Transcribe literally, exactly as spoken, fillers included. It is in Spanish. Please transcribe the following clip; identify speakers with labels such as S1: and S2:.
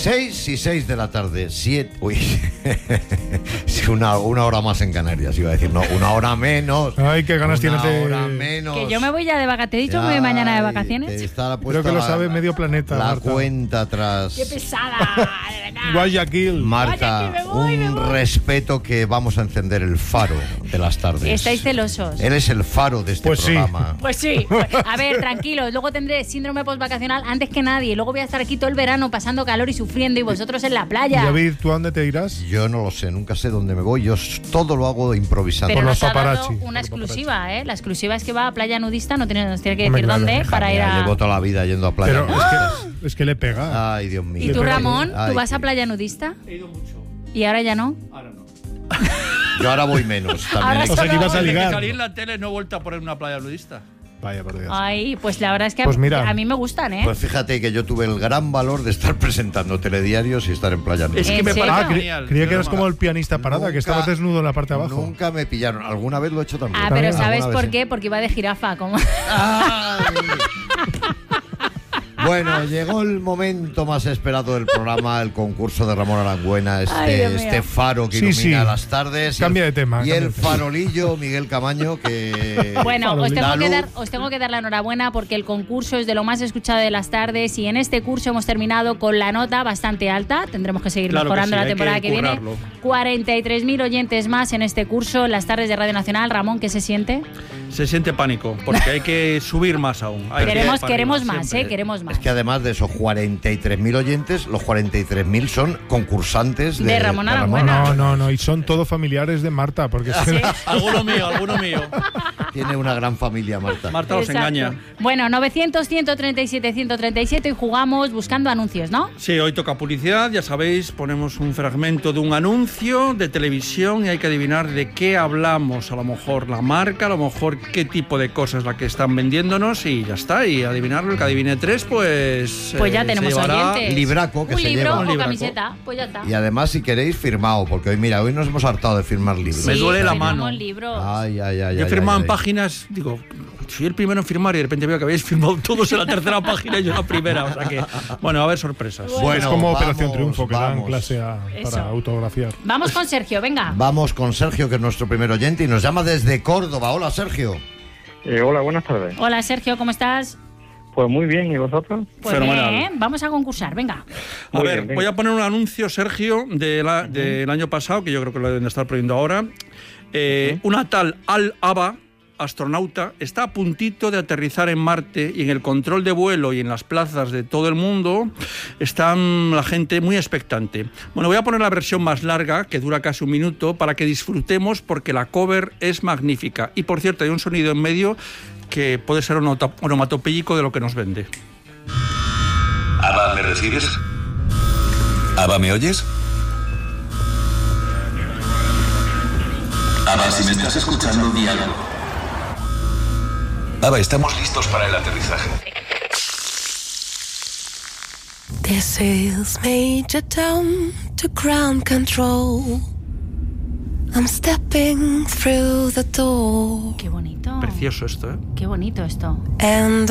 S1: seis y seis de la tarde. Siete. Uy. una, una hora más en Canarias, iba a decir. No, una hora menos.
S2: Ay, qué ganas tienes de.
S1: Una hora menos.
S3: Que yo me voy ya de vacaciones. ¿Te he dicho que me voy mañana de vacaciones?
S2: Creo que lo sabe medio planeta.
S1: La
S2: Marta.
S1: cuenta atrás.
S3: ¡Qué pesada! De verdad.
S2: Guayaquil.
S1: Marta,
S3: Guayaquil, me voy,
S1: un
S3: me voy.
S1: respeto que vamos a encender el faro de las tardes.
S3: Estáis celosos.
S1: Él es el faro de este
S2: Pues sí.
S1: programa.
S3: Pues sí. A ver, tranquilos. Luego tendré síndrome postvacacional antes que nadie. Luego voy a estar aquí todo el verano pasando calor y sufriendo y vosotros en la playa.
S2: David, ¿tú a dónde te irás?
S1: Yo no lo sé, nunca sé dónde me voy. Yo todo lo hago improvisando.
S3: Pero
S2: Por
S3: nos
S2: los
S3: ha dado
S2: paparazzi.
S3: una
S2: Por los
S3: exclusiva, ¿eh? La exclusiva es que va a playa nudista, no tiene, nos tiene que
S2: Hombre,
S3: decir
S2: claro.
S3: dónde
S1: Hija
S3: para ir
S1: mía,
S3: a...
S1: Llevo toda la vida yendo a playa.
S2: Pero
S1: nudistas.
S2: es que, es que le pega.
S1: Ay, Dios mío.
S3: ¿Y tú,
S2: Pero-
S3: Ramón?
S1: Ay,
S3: ¿Tú vas a
S1: qué-
S3: playa nudista?
S4: He ido mucho.
S3: ¿Y ahora ya no?
S4: Ahora no.
S1: Yo ahora voy menos. También
S3: Ahora
S1: hay
S2: O sea, que ibas a
S4: Desde que
S2: ligar.
S4: salí en la tele no he vuelto a poner una playa nudista.
S2: Vaya, por Dios.
S3: Ay, pues la verdad es que
S2: Pues mira.
S3: a mí me gustan, ¿eh?
S1: Pues fíjate que yo tuve el gran valor de estar presentando telediarios y estar en playa
S4: Es
S1: nudista.
S4: que
S3: ¿En
S4: me
S3: serio?
S4: parece
S2: Ah, cre-
S4: genial.
S2: creía
S4: Yo
S2: que eras
S4: no
S2: como
S4: me-
S2: el pianista parada,
S1: Nunca-
S2: que estabas desnudo en la parte de abajo.
S1: Nunca me pillaron. Alguna vez lo he hecho también.
S3: Ah, pero
S2: También,
S3: ¿sabes
S1: Alguna
S3: por
S1: vez,
S3: qué? Porque iba de jirafa, como...
S1: Ay. Bueno, llegó el momento más esperado del programa, el concurso de Ramón Arangüena,
S3: Ay,
S1: este,
S3: Dios mío.
S1: este faro que
S2: Sí,
S1: ilumina
S2: sí.
S1: las tardes. y
S2: Cambia
S1: el-
S2: de tema,
S1: Y
S2: cambia
S1: el
S2: de tema.
S1: farolillo, Miguel Camaño, que...
S3: Bueno, os
S2: Da
S3: tengo, que
S1: luz.
S3: dar, os tengo que dar la enhorabuena porque el concurso es de lo más escuchado de las tardes y en este curso hemos terminado con la nota bastante alta. Tendremos que seguir
S4: Claro que
S3: mejorando
S4: sí,
S3: la
S4: hay
S3: temporada
S4: que
S3: que, viene.
S4: currarlo.
S3: cuarenta y tres mil oyentes más en este curso, en las tardes de Radio Nacional. Ramón, ¿qué se siente?
S4: Se siente pánico, porque hay que subir más aún. Hay que ir
S3: Queremos,
S4: para
S3: queremos
S4: arriba,
S3: más,
S4: siempre.
S3: ¿eh? Queremos más.
S1: Es que además de esos cuarenta y tres mil oyentes, los cuarenta y tres mil son concursantes de,
S3: De Ramón
S2: No,
S3: Arangüena.
S2: no, no, no. Y son todos familiares de Marta, porque es que-
S3: Sí.
S4: Alguno mío, alguno mío.
S1: Tiene una gran familia, Marta.
S4: Marta los
S3: Exacto.
S4: engaña.
S3: Bueno, novecientos, ciento treinta y siete, ciento treinta y siete y jugamos buscando anuncios, ¿no?
S4: Sí, hoy toca publicidad, ya sabéis, ponemos un fragmento de un anuncio de televisión y hay que adivinar de qué hablamos, a lo mejor la marca, a lo mejor qué tipo de cosa es la que están vendiéndonos y ya está, y adivinarlo, el que adivine tres, pues...
S3: Pues ya
S4: eh,
S3: tenemos
S4: se llevará
S3: oyentes.
S1: libraco que
S3: un
S1: se
S3: libro
S1: lleva.
S3: o
S4: Un libraco.
S3: camiseta, pues ya está.
S1: Y además, si queréis, firmado, porque hoy, mira, hoy nos hemos hartado de firmar libros.
S4: Me duele la
S3: firmamos
S4: mano.
S3: libros.
S1: Ay, ay, ay.
S4: Yo he
S1: ay,
S4: firmado
S1: ay,
S4: en
S1: ay.
S4: páginas, digo, soy el primero en firmar y de repente veo que habéis firmado todos en la tercera página y yo en la primera, o sea que, bueno, va a haber sorpresas.
S1: Bueno,
S2: es como
S1: vamos,
S2: Operación Triunfo, que dan
S1: vamos.
S2: clase a-
S3: Eso.
S2: para autografiar.
S3: Vamos con Sergio, venga.
S1: Vamos con Sergio, que es nuestro primer oyente y nos llama desde Córdoba. Hola, Sergio.
S5: Eh, hola, buenas tardes.
S3: Hola Sergio, ¿cómo estás?
S5: Pues muy bien, ¿y vosotros?
S3: Pues
S4: Fenomenal.
S3: bien, vamos a concursar, venga.
S4: A
S5: Muy
S4: ver,
S5: bien, venga.
S4: voy a poner un anuncio, Sergio, de la- del año pasado, que yo creo que lo deben de estar poniendo ahora. Eh, Una tal Al-Aba, astronauta, está a puntito de aterrizar en Marte y en el control de vuelo y en las plazas de todo el mundo están la gente muy expectante. Bueno, voy a poner la versión más larga, que dura casi un minuto, para que disfrutemos porque la cover es magnífica. Y por cierto, hay un sonido en medio que puede ser onoto- onomatopéyico de lo que nos vende.
S6: Ava, ¿me recibes? Ava, ¿me oyes? Ava, si me estás escuchando, di algo. Ava, estamos listos para el aterrizaje.
S7: This is Major Tom to ground control. I'm stepping through the door.
S3: Qué bonito.
S4: Precioso esto, ¿eh?
S3: Qué bonito esto.
S7: And